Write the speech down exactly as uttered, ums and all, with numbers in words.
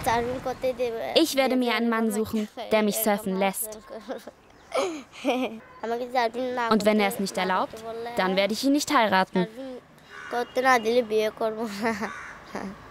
Ich werde mir einen Mann suchen, der mich surfen lässt. Und wenn er es nicht erlaubt, dann werde ich ihn nicht heiraten.